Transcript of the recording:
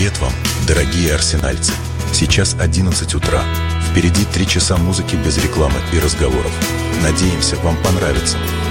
Привет вам, дорогие арсенальцы! Сейчас 11 утра. Впереди 3 часа музыки без рекламы и разговоров. Надеемся, вам понравится.